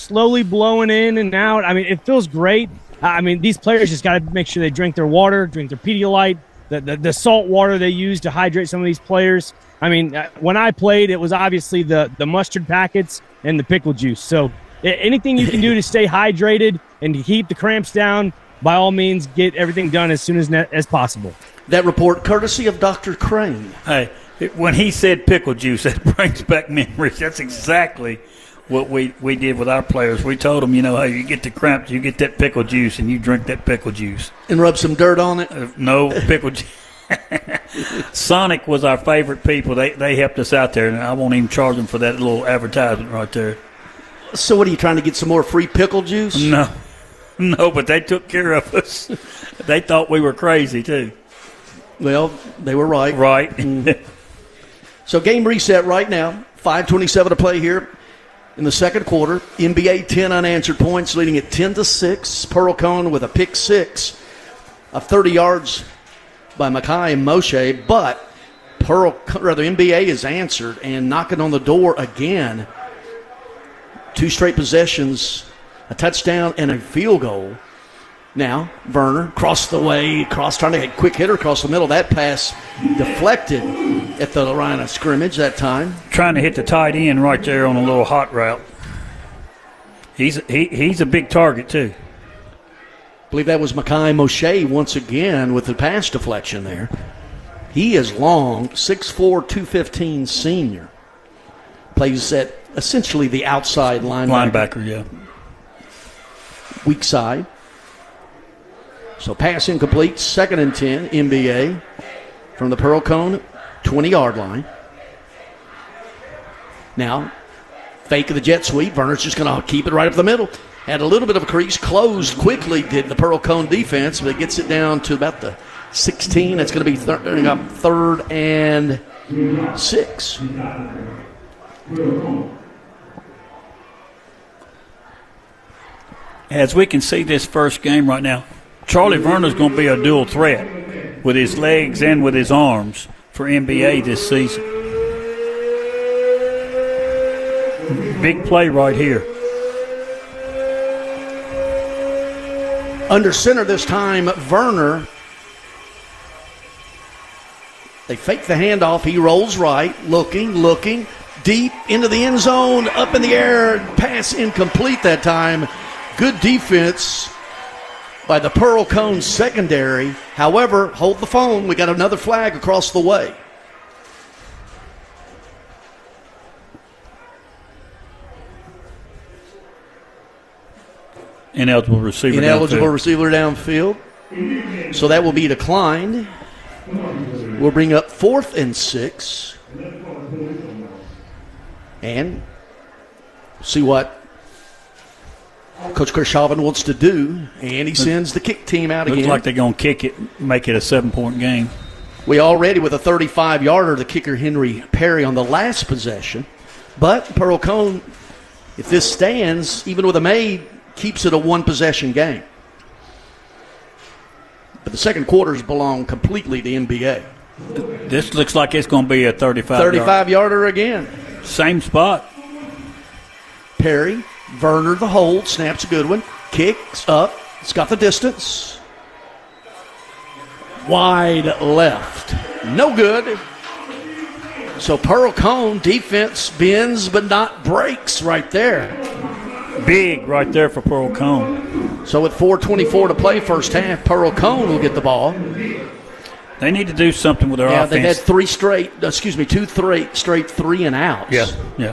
slowly blowing in and out. I mean, it feels great. I mean, these players just got to make sure they drink their water, drink their Pedialyte, the salt water they use to hydrate some of these players. I mean, when I played, it was obviously the mustard packets and the pickle juice. So anything you can do to stay hydrated and to keep the cramps down, by all means, get everything done as soon as possible. That report courtesy of Dr. Crane. Hey, when he said pickle juice, that brings back memories. That's exactly what we did with our players. We told them, hey, you get the cramps, you get that pickle juice, and you drink that pickle juice. And rub some dirt on it? No, pickle juice. Sonic was our favorite people. They helped us out there, and I won't even charge them for that little advertisement right there. So what, are you trying to get some more free pickle juice? No, but they took care of us. They thought we were crazy, too. Well, they were right. Right. So game reset right now. 5:27 to play here in the second quarter. NBA 10 unanswered points, leading at 10-6. Pearl Cone with a pick six of 30 yards by Makai Moshe, but NBA is answered and knocking on the door again. 2 straight possessions, a touchdown and a field goal. Now, Verner, trying to get a quick hitter across the middle. That pass deflected at the line of scrimmage that time. Trying to hit the tight end right there on a little hot route. He's a big target, too. I believe that was Makai Moshe once again with the pass deflection there. He is long, 6'4", 215 senior. Plays at essentially the outside linebacker. Yeah. Weak side. So pass incomplete, 2nd and 10, NBA from the Pearl Cone 20-yard line. Now, fake of the jet sweep. Verner's just going to keep it right up the middle. Had a little bit of a crease, closed quickly, did the Pearl Cone defense, but it gets it down to about the 16. It's going to be 3rd and 6. As we can see this first game right now, Charlie Verner's going to be a dual threat with his legs and with his arms for NBA this season. Big play right here. Under center this time, Verner. They fake the handoff. He rolls right, looking, deep into the end zone, up in the air, pass incomplete that time. Good defense by the Pearl Cone secondary. However, hold the phone. We got another flag across the way. Ineligible receiver downfield. So that will be declined. We'll bring up 4th and 6. And see what Coach Kershaven wants to do. And he sends the kick team out again. Looks like they're going to kick it, make it a 7-point game. We already with a 35-yarder, the kicker Henry Perry on the last possession. But Pearl Cone, if this stands, even with a made, keeps it a 1-possession game. But the second quarters belong completely to NBA. This looks like it's going to be a 35-yarder again. Same spot. Perry, Verner the hold, snaps a good one, kicks up, it's got the distance. Wide left. No good. So Pearl Cone defense bends but not breaks right there. Big right there for Pearl Cone. So with 4:24 to play first half, Pearl Cone will get the ball. They need to do something with their offense. They had 2 straight 3 and outs. Yeah.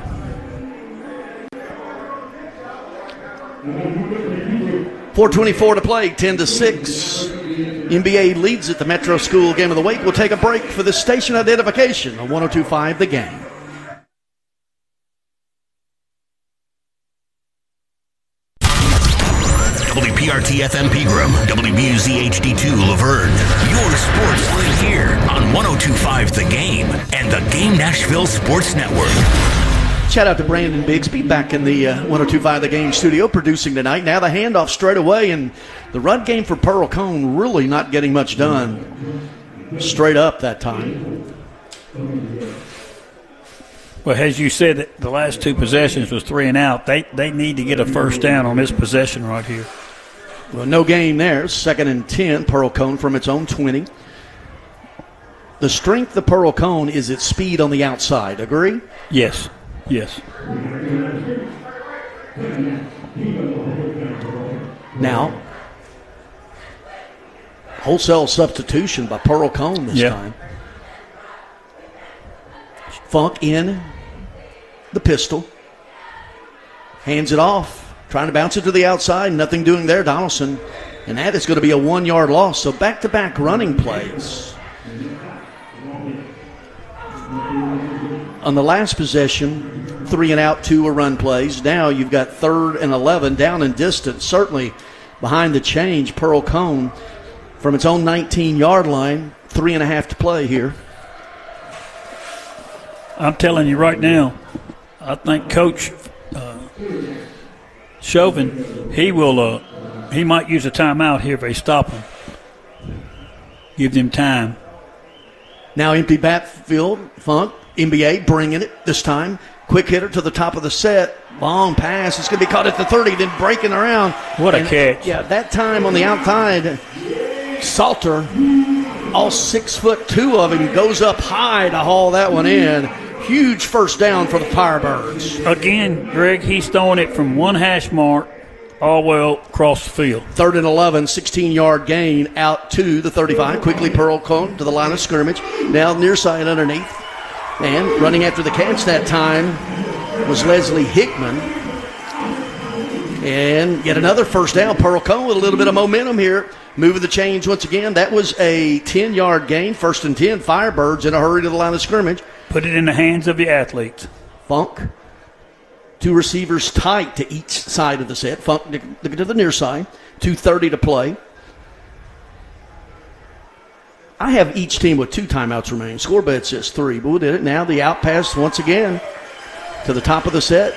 4:24 to play, 10-6. NBA leads at the Metro School Game of the Week. We'll take a break for the station identification on 102.5 The Game. WPRT FM Pegram, WBUZ HD2 Laverne. Your sports right here on 102.5 The Game and the Game Nashville Sports Network. Shout out to Brandon Bigsby back in the 102.5 The Game studio producing tonight. Now the handoff straight away, and the run game for Pearl Cone really not getting much done straight up that time. Well, as you said, that the last two possessions was 3 and out. They need to get a first down on this possession right here. Well, no gain there. 2nd and 10, Pearl Cone from its own 20. The strength of Pearl Cone is its speed on the outside. Agree? Yes. Now, wholesale substitution by Pearl Cone this time. Funk in the pistol. Hands it off. Trying to bounce it to the outside. Nothing doing there, Donaldson. And that is going to be a 1-yard loss. So back-to-back running plays. On the last possession, 3 and out, 2 were run plays. Now you've got 3rd and 11 down in distance. Certainly behind the change, Pearl Cone from its own 19-yard line, 3.5 to play here. I'm telling you right now, I think Coach Chauvin, he might use a timeout here if they stop him. Give them time. Now empty backfield, Funk, NBA bringing it this time. Quick hitter to the top of the set. Long pass. It's going to be caught at the 30, then breaking around. What a catch. Yeah, that time on the outside, Salter, all 6'2" of him, goes up high to haul that one in. Huge first down for the Firebirds. Again, Greg, he's throwing it from one hash mark all the way across the field. 3rd and 11, 16-yard gain out to the 35. Quickly Pearl Cone to the line of scrimmage. Now near side underneath. And running after the catch that time was Leslie Hickman. And yet another first down. Pearl Cone with a little bit of momentum here. Moving the chains once again. That was a 10-yard gain. 1st and 10. Firebirds in a hurry to the line of scrimmage. Put it in the hands of the athletes. Funk. 2 receivers tight to each side of the set. Funk to the near side. 2:30 to play. I have each team with 2 timeouts remaining. Scoreboard says 3, but we did it. Now the out pass once again to the top of the set.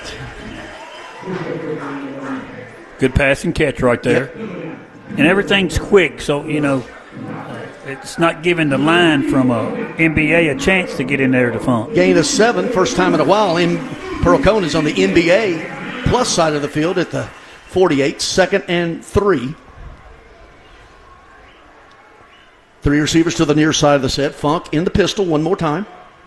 Good pass and catch right there. Yep. And everything's quick, so, it's not giving the line from NBA a chance to get in there to Funk. Gain of 7, first time in a while. Pearl Cone is on the NBA plus side of the field at the 48, 2nd and 3. 3 receivers to the near side of the set. Funk in the pistol one more time.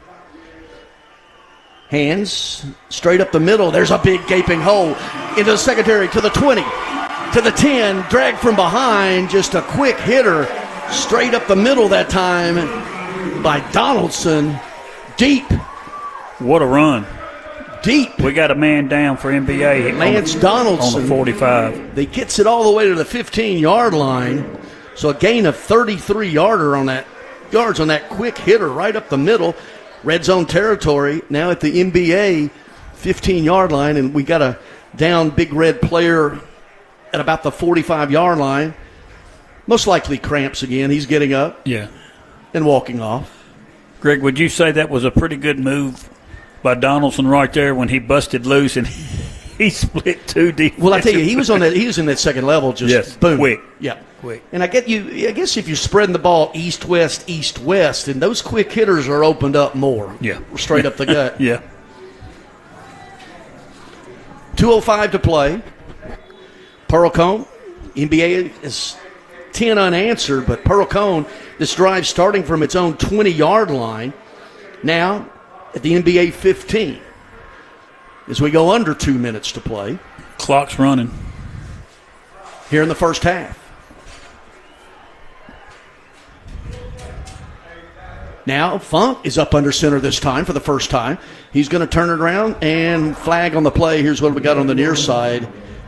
Hands straight up the middle. There's a big gaping hole into the secondary to the 20, to the 10. Dragged from behind. Just a quick hitter straight up the middle that time by Donaldson. Deep. What a run. Deep. We got a man down for NBA. Lance Donaldson. On the 45. They gets it all the way to the 15-yard line. So a gain of 33 yards on that quick hitter right up the middle. Red zone territory now at the NBA 15-yard line, and we got a down big red player at about the 45-yard line. Most likely cramps again. He's getting up and walking off. Greg, would you say that was a pretty good move by Donaldson right there when he busted loose and he split 2 deep? Well, I tell you, he was in that second level, just boom. Quick. Yeah. Quick. And I guess if you're spreading the ball east-west, and those quick hitters are opened up more. Yeah. Straight up the gut. Yeah. 2:05 to play. Pearl Cone, NBA is 10 unanswered, but Pearl Cone, this drive starting from its own 20-yard line. Now at the NBA 15 as we go under 2 minutes to play. Clock's running. Here in the first half. Now Funk is up under center this time for the first time. He's going to turn it around and flag on the play. Here's what we got on the near side.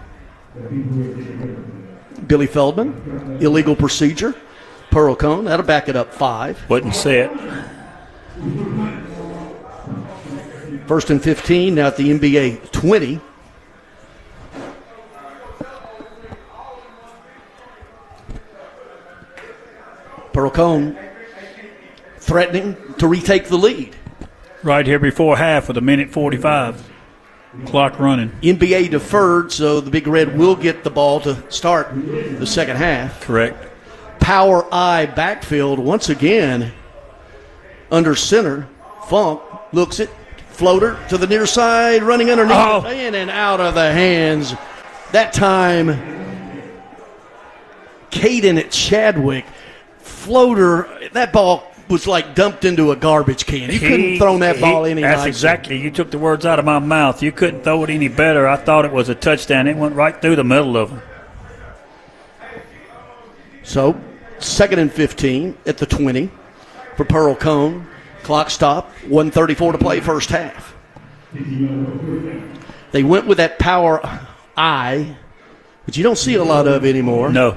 Billy Feldman, illegal procedure. Pearl Cone, that'll back it up 5. Wasn't set. 1st and 15, now at the NBA 20. Pearl Cone threatening to retake the lead. Right here before half with 1:45. Clock running. NBA deferred, so the Big Red will get the ball to start the second half. Correct. Power I backfield once again under center. Funk looks it, Floater to the near side, running underneath, Oh. in and out of the hands. That time, Caden Chadwick. Floater, that ball was like dumped into a garbage can. You couldn't have thrown that ball any That's nicer. exactly. You took the words out of my mouth. You couldn't throw it any better. I thought it was a touchdown. It went right through the middle of them. So, 2nd and 15 at the 20 for Pearl Cone. Clock stop, 1:34 to play, first half. They went with that power I, but you don't see a lot of anymore. No.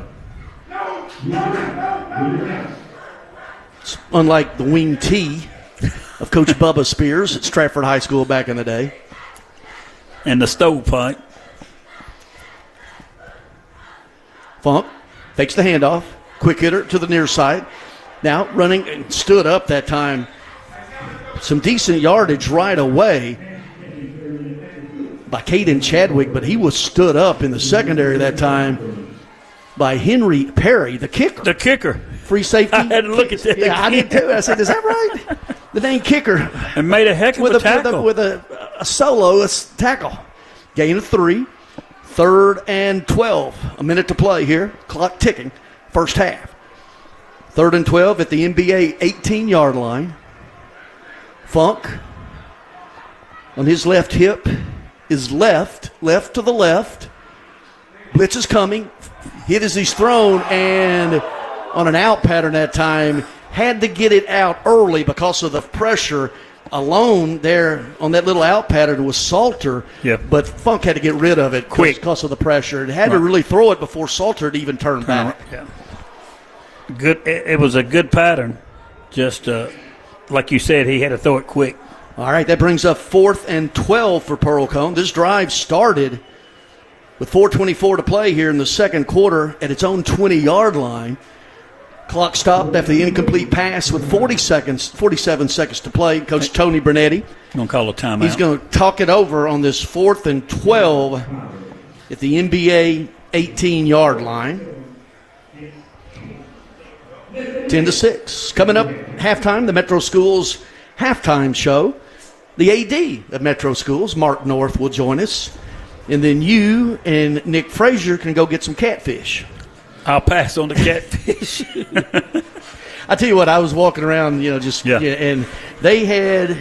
It's unlike the wing T of Coach Bubba Spears at Stratford High School back in the day. And the stovepipe. Funk takes the handoff. Quick hitter to the near side. Now running and stood up that time. Some decent yardage right away by Caden Chadwick, but he was stood up in the secondary that time by Henry Perry, the kicker. The kicker. Free safety. I had to look at that Yeah, I did too. I said, is that right? The dang kicker. And made a heck of a tackle. With a solo tackle. Gain of 3. 3rd and 12. A minute to play here. Clock ticking. First half. 3rd and 12 at the NBA 18-yard line. Funk on his left hip is left to the left. Blitz is coming. Hit as he's thrown, and on an out pattern that time, had to get it out early because of the pressure alone there on that little out pattern was Salter. Yep. But Funk had to get rid of it Quick. because of the pressure. It had to really throw it before Salter had even turned back. Yeah. Good. It was a good pattern. Just like you said, he had to throw it quick. All right, that brings up 4th and 12 for Pearl Cone. This drive started with 4:24 to play here in the second quarter at its own 20-yard line. Clock stopped after the incomplete pass with 47 seconds to play. Coach Tony Bernetti. Going to call a timeout. He's going to talk it over on this 4th and 12 at the NBA 18-yard line. 10-6. Coming up, halftime, the Metro Schools halftime show. The AD of Metro Schools, Mark North, will join us. And then you and Nick Frazier can go get some catfish. I'll pass on the catfish. I tell you what, I was walking around, and they had,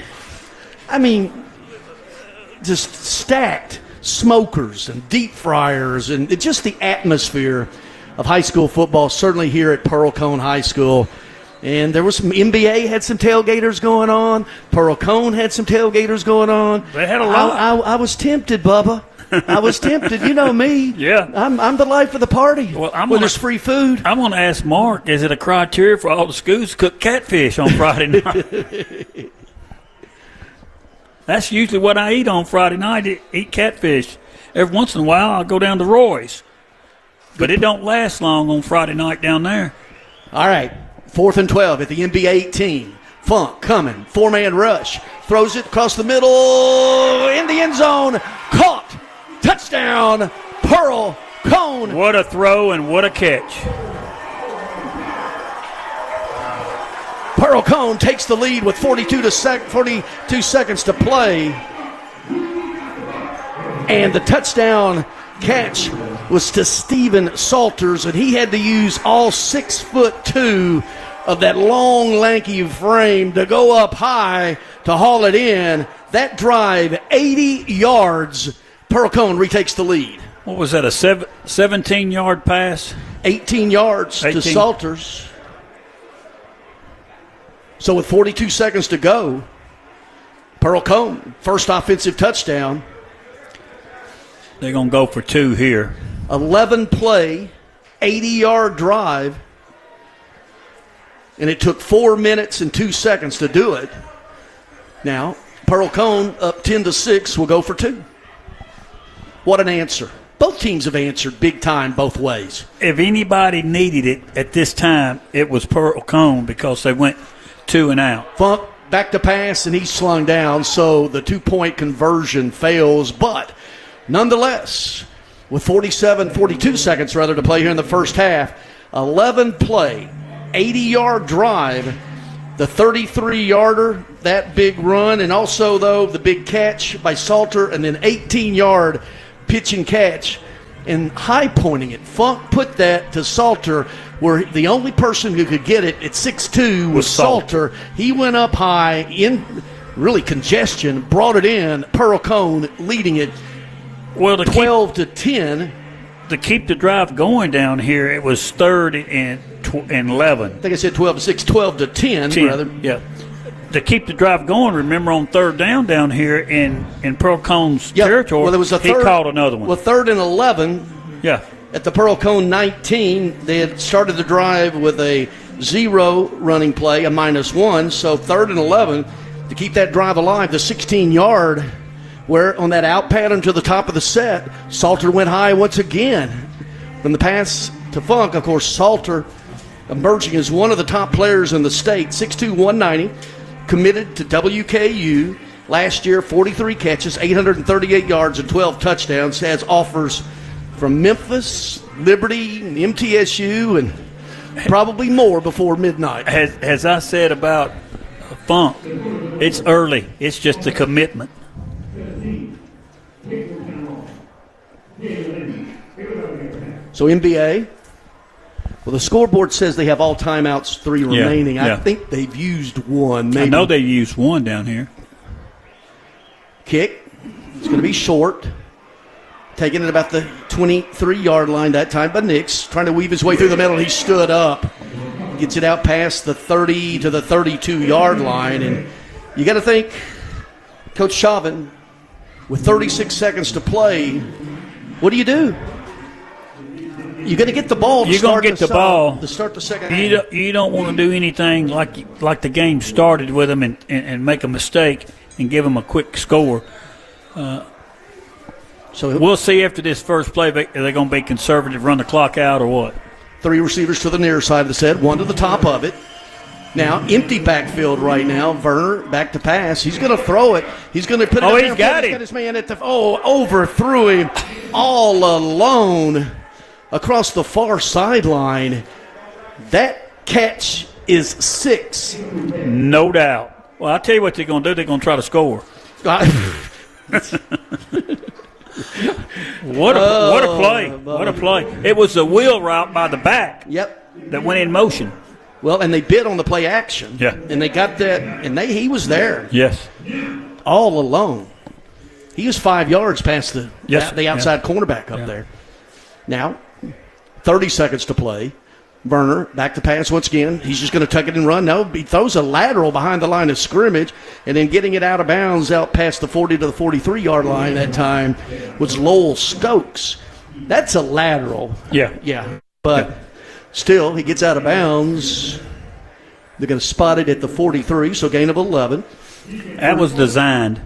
just stacked smokers and deep fryers and just the atmosphere of high school football, certainly here at Pearl Cone High School. And there was some NBA had some tailgaters going on. Pearl Cone had some tailgaters going on. They had a lot. I was tempted, Bubba. I was tempted. You know me. Yeah. I'm the life of the party. Well, when there's free food. I'm going to ask Mark, is it a criteria for all the schools to cook catfish on Friday night? That's usually what I eat on Friday night, eat catfish. Every once in a while, I'll go down to Roy's. But it don't last long on Friday night down there. All right. 4th and 12 at the NBA 18. Funk coming. 4-man rush. Throws it across the middle. In the end zone. Caught. Touchdown. Pearl Cone. What a throw and what a catch. Pearl Cone takes the lead with 42 seconds to play. And the touchdown catch was to Steven Salters, and he had to use all 6'2" of that long, lanky frame to go up high to haul it in. That drive, 80 yards. Pearl Cone retakes the lead. What was that, a 17-yard pass? 18 yards 18. to Salters. So with 42 seconds to go, Pearl Cone, first offensive touchdown. They're going to go for 2 here. 11-play, 80-yard drive. And it took 4 minutes and 2 seconds to do it. Now, Pearl Cone up 10-6 will go for 2. What an answer. Both teams have answered big time both ways. If anybody needed it at this time, it was Pearl Cone because they went 2 and out. Funk back to pass, and he's slung down, so the 2-point conversion fails. But nonetheless, with 42 seconds to play here in the first half, 11-play, 80-yard drive, The 33-yarder, that big run, and also, though, the big catch by Salter, and then 18-yard pitch and catch, and high-pointing it. Funk put that to Salter, where the only person who could get it at 6'2" was Salter. He went up high in really congestion, brought it in. Pearl Cone leading it 12-10. To keep the drive going down here, it was 3rd and 11. I think I said 12-6, 12-10 rather. Yeah. To keep the drive going, remember on 3rd down here in Pearl Cone's territory, well, there was he called another one. Well, 3rd and 11. Yeah. At the Pearl Cone 19, they had started the drive with a 0 running play, a -1. So 3rd and 11 to keep that drive alive. The 16-yard, where on that out pattern to the top of the set, Salter went high once again. From the pass to Funk, of course, Salter emerging as one of the top players in the state, 6'2", 190, committed to WKU. Last year, 43 catches, 838 yards, and 12 touchdowns. Has offers from Memphis, Liberty, MTSU, and probably more before midnight. As I said about Funk, it's early. It's just a commitment. So NBA, well, the scoreboard says they have all timeouts, 3 remaining. Yeah. I think they've used one. Maybe. I know they used one down here. Kick. It's going to be short. Taking it about the 23-yard line that time by Nix. Trying to weave his way through the middle. He stood up. Gets it out past the 30 to the 32-yard line. And you got to think, Coach Chauvin, with 36 seconds to play, what do? You're going to get the ball. You're going to get the ball to start the second half. You don't want to do anything like the game started with them and make a mistake and give them a quick score. So we'll see after this first play. Are they going to be conservative, run the clock out, or what? 3 receivers to the near side of the set, 1 to the top of it. Now, empty backfield right now. Werner back to pass. He's going to throw it. He's going to put it Oh, up he's there. got He's him. got his man at the overthrew him all alone across the far sideline. That catch is 6. No doubt. Well, I'll tell you what they're going to do. They're going to try to score. What a play. What a play. It was a wheel route by the back. Yep. That went in motion. Well, and they bid on the play action. Yeah. And they got that, and he was there. Yes. All alone. He was 5 yards past the outside cornerback up Yeah. there. Now, 30 seconds to play. Werner back to pass once again. He's just going to tuck it and run. No, he throws a lateral behind the line of scrimmage, and then getting it out of bounds out past the 40 to the 43-yard line that time was Lowell Stokes. That's a lateral. Yeah. Yeah. But still, he gets out of bounds. They're going to spot it at the 43, so gain of 11. That was designed.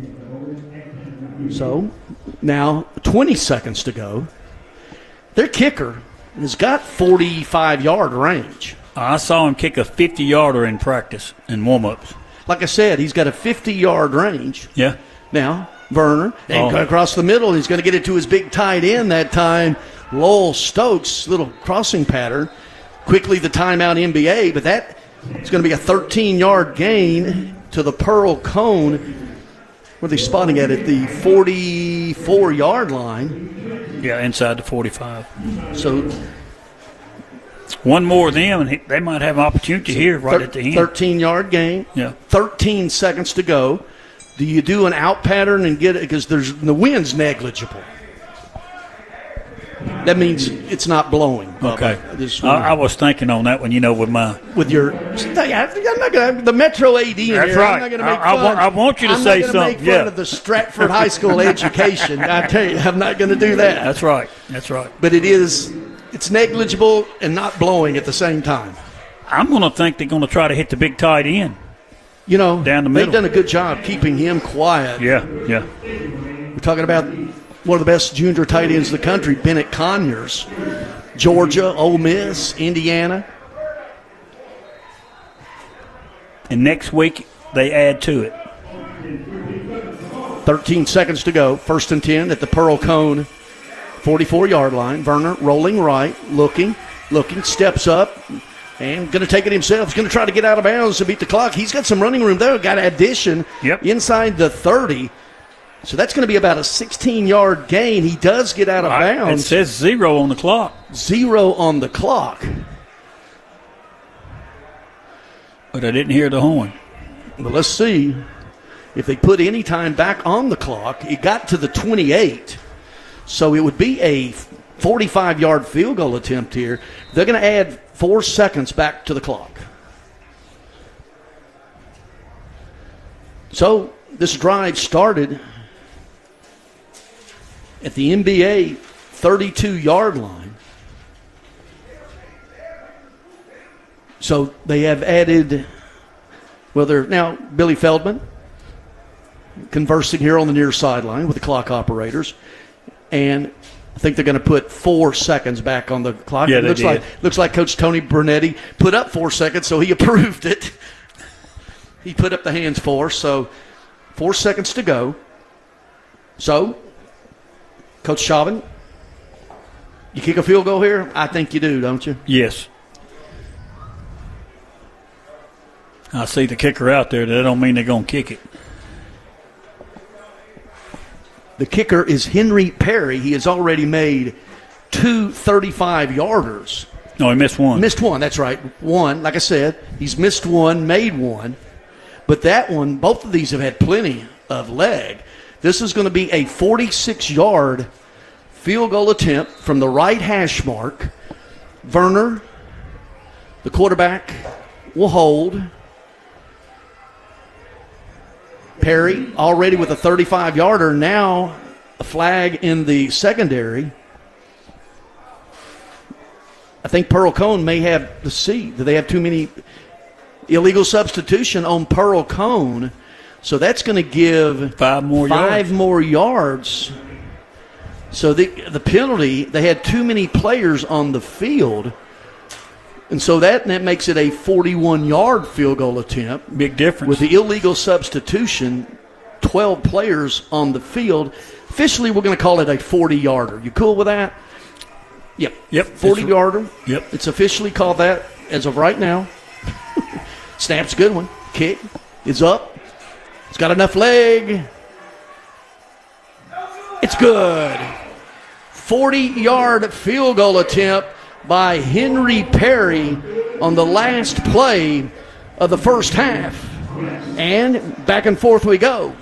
So now 20 seconds to go. Their kicker has got 45-yard range. I saw him kick a 50-yarder in practice in warm-ups. Like I said, he's got a 50-yard range. Yeah. Now, Werner, and across the middle, he's going to get it to his big tight end that time. Lowell Stokes, little crossing pattern. Quickly the timeout NBA, but that is going to be a 13-yard gain to the Pearl Cone. Where are they spotting at the 44-yard line? Yeah, inside the 45. So one more of them, and they might have an opportunity here right at the end. 13-yard gain. Yeah. 13 seconds to go. Do you do an out pattern and get it? Because the wind's negligible. That means it's not blowing. Okay. I was thinking on that one, with your. I'm not going to the Metro AD in here. That's right. I'm not going to make fun. I want you to say something. I'm not going to make fun of the Stratford High School education. I tell you, I'm not going to do that. That's right. That's right. But it's negligible and not blowing at the same time. I'm going to think they're going to try to hit the big tight end. Down the middle. They've done a good job keeping him quiet. Yeah. We're talking about one of the best junior tight ends in the country, Bennett Conyers. Georgia, Ole Miss, Indiana. And next week, they add to it. 13 seconds to go. 1st and 10 at the Pearl Cone 44-yard line. Werner rolling right, looking, steps up, And going to take it himself. He's going to try to get out of bounds to beat the clock. He's got some running room there. Got addition inside the 30. So that's going to be about a 16-yard gain. He does get out of bounds. It says 0 on the clock. 0 on the clock. But I didn't hear the horn. But let's see if they put any time back on the clock. It got to the 28. So it would be a 45-yard field goal attempt here. They're going to add 4 seconds back to the clock. So this drive started at the NBA 32-yard line. So they have added, well, they're now Billy Feldman conversing here on the near sideline with the clock operators. And I think they're going to put 4 seconds back on the clock. Yeah, it looks like Coach Tony Brunetti put up 4 seconds, so he approved it. He put up the hands for us, so 4 seconds to go. So, Coach Chauvin, you kick a field goal here? I think you do, don't you? Yes. I see the kicker out there. That don't mean they're going to kick it. The kicker is Henry Perry. He has already made 2 35-yarders. No, he missed one. Missed one, that's right. One, like I said, he's missed one, made one. But that one, both of these have had plenty of leg. This is going to be a 46-yard field goal attempt from the right hash mark. Werner, the quarterback, will hold. Perry already with a 35-yarder. Now a flag in the secondary. I think Pearl Cone may have the seat. Do they have too many illegal substitution on Pearl Cone? So that's going to give 5 more yards. So the penalty, they had too many players on the field. And so that makes it a 41-yard field goal attempt. Big difference. With the illegal substitution, 12 players on the field. Officially, we're going to call it a 40-yarder. You cool with that? Yep. 40-yarder. Yep. It's officially called that as of right now. Snap's a good one. Kick is up. It's got enough leg. It's good. 40-yard field goal attempt by Henry Perry on the last play of the first half. And back and forth we go.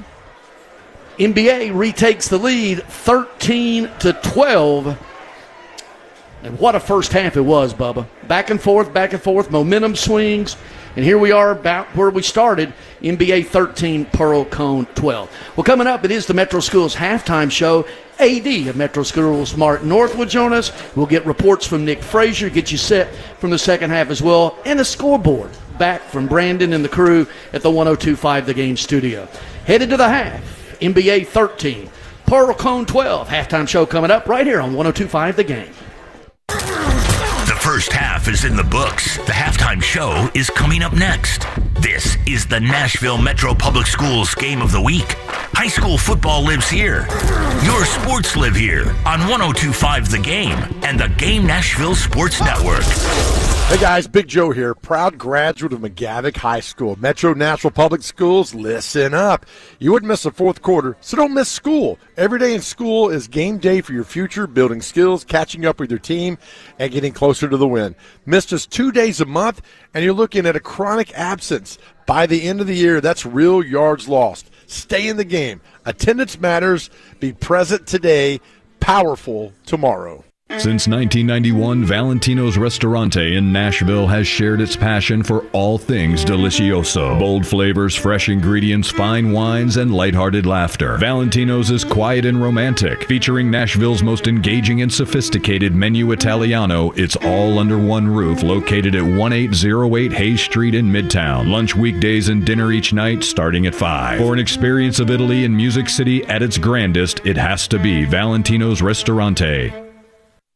NBA retakes the lead 13-12. And what a first half it was, Bubba. Back and forth, momentum swings. And here we are about where we started, NBA 13, Pearl Cone 12. Well, coming up, it is the Metro Schools halftime show. AD of Metro Schools, Mark North, will join us. We'll get reports from Nick Frazier, get you set from the second half as well, and a scoreboard back from Brandon and the crew at the 102.5 The Game studio. Headed to the half, NBA 13, Pearl Cone 12. Halftime show coming up right here on 102.5 The Game. The first half is in the books. The halftime show is coming up next. This is the Nashville Metro Public Schools Game of the Week. High school football lives here. Your sports live here on 102.5 The Game and the Game Nashville Sports Network. Hey guys, Big Joe here, proud graduate of McGavick High School. Metro Nashville Public Schools, listen up. You wouldn't miss the fourth quarter, so don't miss school. Every day in school is game day for your future, building skills, catching up with your team, and getting closer to the win. Miss just 2 days a month, and you're looking at a chronic absence. By the end of the year, that's real yards lost. Stay in the game. Attendance matters. Be present today, powerful tomorrow. Since 1991, Valentino's Ristorante in Nashville has shared its passion for all things delicioso. Bold flavors, fresh ingredients, fine wines, and lighthearted laughter. Valentino's is quiet and romantic, featuring Nashville's most engaging and sophisticated menu Italiano. It's all under one roof, located at 1808 Hayes Street in Midtown. Lunch weekdays and dinner each night starting at 5. For an experience of Italy and Music City at its grandest, it has to be Valentino's Ristorante.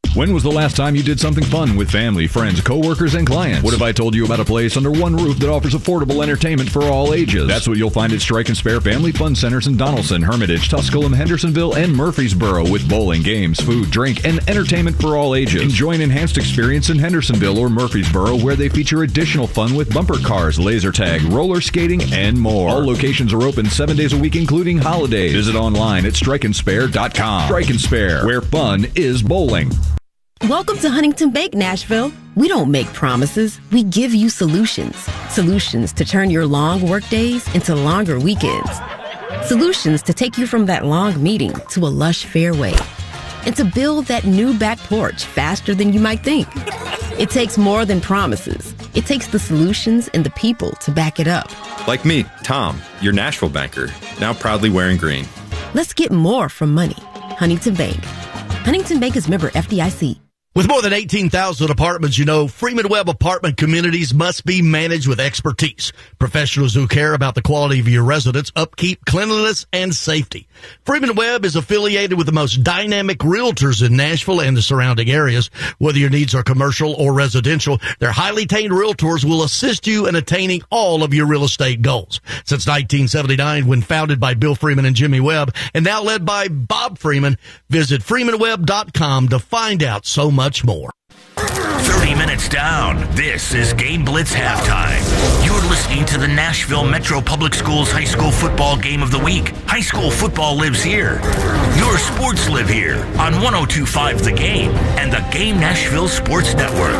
When was the last time you did something fun with family, friends, coworkers, and clients? What if I told you about a place under one roof that offers affordable entertainment for all ages? That's what you'll find at Strike and Spare Family Fun Centers in Donaldson, Hermitage, Tusculum, Hendersonville, and Murfreesboro, with bowling, games, food, drink, and entertainment for all ages. Enjoy an enhanced experience in Hendersonville or Murfreesboro, where they feature additional fun with bumper cars, laser tag, roller skating, and more. All locations are open 7 days a week, including holidays. Visit online at strikeandspare.com. Strike and Spare, where fun is bowling. Welcome to Huntington Bank, Nashville. We don't make promises. We give you solutions. Solutions to turn your long work days into longer weekends. Solutions to take you from that long meeting to a lush fairway. And to build that new back porch faster than you might think. It takes more than promises. It takes the solutions and the people to back it up. Like me, Tom, your Nashville banker, now proudly wearing green. Let's get more from money. Huntington Bank. Huntington Bank is member FDIC. With more than 18,000 apartments, you know, Freeman Webb apartment communities must be managed with expertise. Professionals who care about the quality of your residence, upkeep, cleanliness, and safety. Freeman Webb is affiliated with the most dynamic realtors in Nashville and the surrounding areas. Whether your needs are commercial or residential, their highly trained realtors will assist you in attaining all of your real estate goals. Since 1979, when founded by Bill Freeman and Jimmy Webb, and now led by Bob Freeman, visit freemanwebb.com to find out so much more. 30 minutes down. This is Game Blitz Halftime. You're listening to the Nashville Metro Public Schools High School Football Game of the Week. High school football lives here. Your sports live here on 102.5 The Game and the Game Nashville Sports Network.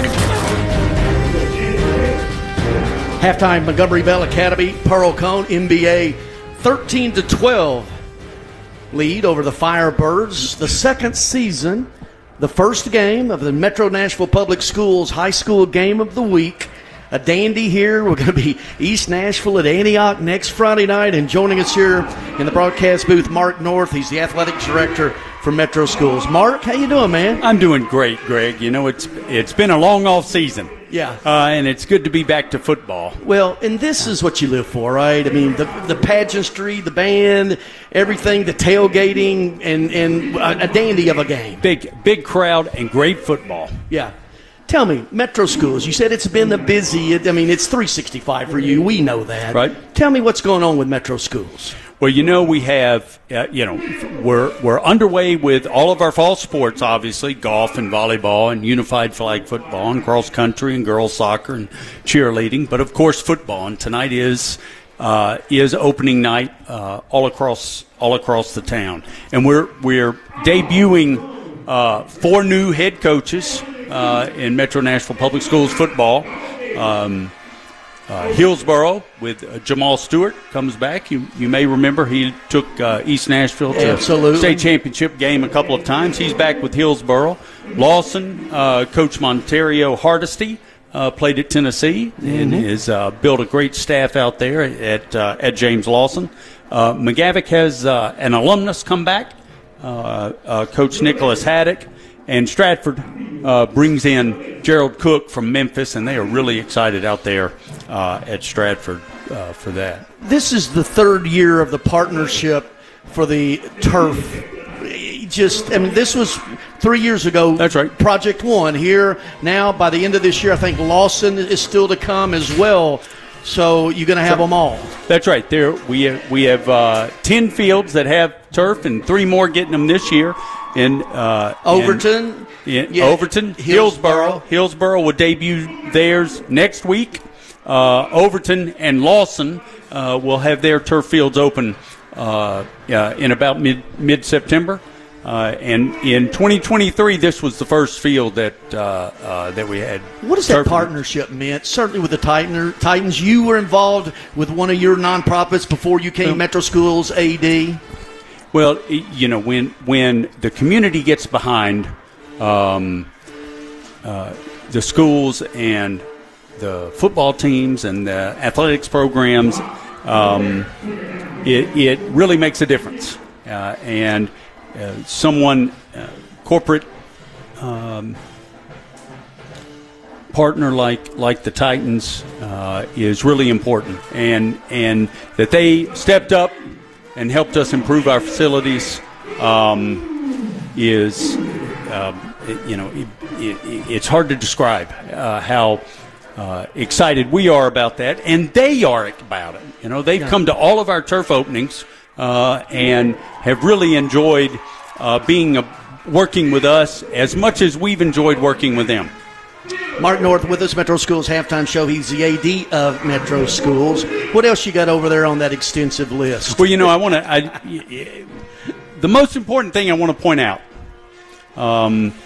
Halftime, Montgomery Bell Academy, Pearl Cone, NBA 13-12 lead over the Firebirds. The second season, the first game of the Metro Nashville Public Schools High School Game of the Week. A dandy here. We're going to be East Nashville at Antioch next Friday night. And joining us here in the broadcast booth, Mark North. He's the athletics director for Metro Schools. Mark, how you doing, man? I'm doing great, Greg. You know, it's been a long off season. Yeah. And it's good to be back to football. Well, and this is what you live for, right? I mean, the pageantry, the band, everything, the tailgating, and a dandy of a game. Big crowd and great football. Yeah. Tell me, Metro Schools, you said it's been busy. I mean, it's 365 for you. We know that. Right. Tell me what's going on with Metro Schools. Well, you know, we have, we're underway with all of our fall sports, obviously, golf and volleyball and unified flag football and cross country and girls soccer and cheerleading, but of course football. And tonight is opening night all across the town, and we're debuting 4 new head coaches in Metro Nashville Public Schools football. Hillsboro with Jamal Stewart comes back. You may remember he took East Nashville to Absolutely. State championship game a couple of times. He's back with Hillsboro. Lawson, Coach Monterio Hardesty, played at Tennessee and has built a great staff out there at James Lawson. McGavick has an alumnus come back, Coach Nicholas Haddock. And Stratford brings in Gerald Cook from Memphis, and they are really excited out there at Stratford for that. This is the third year of the partnership for the turf. This was 3 years ago. That's right. Project 1 here. Now, by the end of this year, I think Lawson is still to come as well. So you're going to have them all. That's right. There we have 10 fields that have turf, and 3 more getting them this year. In Overton, Overton, Hillsboro will debut theirs next week. Overton and Lawson will have their turf fields open in about mid-September. And in 2023, this was the first field that we had. What does that partnership meant? Certainly with the Titans, you were involved with one of your nonprofits before you came Metro Schools AD. Well, you know, when the community gets behind the schools and the football teams and the athletics programs, it really makes a difference. And someone, corporate partner like the Titans is really important, and that they stepped up and helped us improve our facilities is it's hard to describe how excited we are about that, and they are about it. They've come to all of our turf openings and have really enjoyed working with us as much as we've enjoyed working with them. Mark North with us, Metro Schools halftime show. He's the AD of Metro Schools. What else you got over there on that extensive list? Well, the most important thing I want to point out